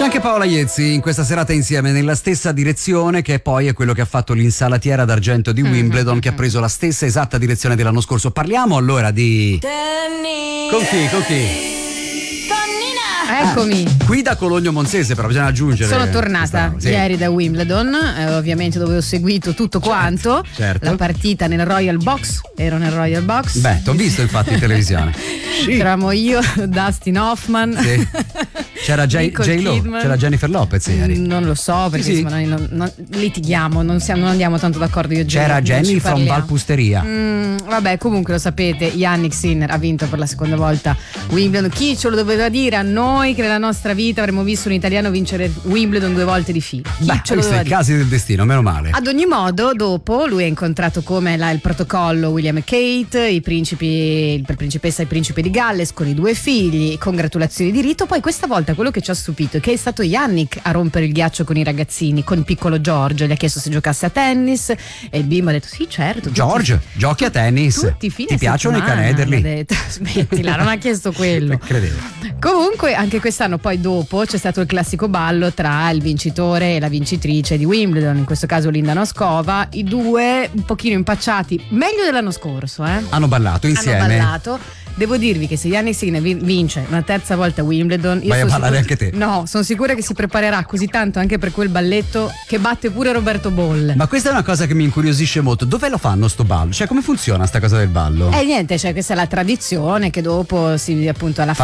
C'è anche Paola Iezzi in questa serata insieme nella stessa direzione, che poi è quello che ha fatto l'insalatiera d'argento di Wimbledon, che ha preso la stessa esatta direzione dell'anno scorso. Parliamo allora di... Con chi? Eccomi. Qui da Cologno Monzese, però bisogna aggiungere. Sono tornata ieri da Wimbledon, ovviamente dove ho seguito tutto quanto. Certo. La partita nel Royal Box. Ero nel Royal Box. Beh, t'ho visto infatti in televisione. C'eravamo io, Dustin Hoffman. Sì. C'era J-Lo, c'era Jennifer Lopez ieri. Non lo so, perché sì. insomma, noi non litighiamo, non andiamo tanto d'accordo io e C'era Jenny from Valpusteria. Vabbè, comunque lo sapete, Yannick Sinner ha vinto per la seconda volta Wimbledon. Chi ce lo doveva dire a noi che nella nostra vita avremmo visto un italiano vincere Wimbledon 2 volte di fila? Beh, questi i casi del destino, meno male. Ad ogni modo, dopo lui ha incontrato come il protocollo William e Kate, il principessa e il principe di Galles con i 2 figli, congratulazioni di rito. Poi questa volta quello che ci ha stupito è che è stato Yannick a rompere il ghiaccio con i ragazzini, con il piccolo Giorgio. Gli ha chiesto se giocasse a tennis e il bimbo ha detto sì, certo. Giogi a tennis. Ti piacciono i canederli? Ha detto, smettila, non ha chiesto quello. Credevo. Comunque anche quest'anno poi dopo c'è stato il classico ballo tra il vincitore e la vincitrice di Wimbledon, in questo caso Linda Noskova, i due un pochino impacciati, meglio dell'anno scorso, Hanno ballato insieme. Hanno ballato. Devo dirvi che se Yannick Sinner vince una terza volta Wimbledon, io vai a ballare anche te. No, sono sicura che si preparerà così tanto anche per quel balletto che batte pure Roberto Boll. Ma questa è una cosa che mi incuriosisce molto. Dove lo fanno sto ballo? Cioè, come funziona sta cosa del ballo? Niente, cioè questa è la tradizione che dopo si appunto alla